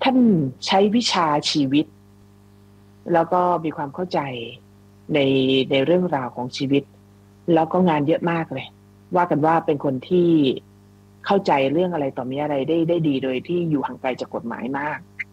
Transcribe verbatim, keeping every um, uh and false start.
านใช้วิชาชีวิตแล้วก็มีความเข้าใจในในเรื่องราวของชีวิตแล้วก็งานเยอะมากเลยว่ากันว่าเป็นคนที่เข้าใจเรื่องอะไรต่อมีอะไรได้ได้ดีโดยที่อยู่ห่างไกลจากกฎหมายมาก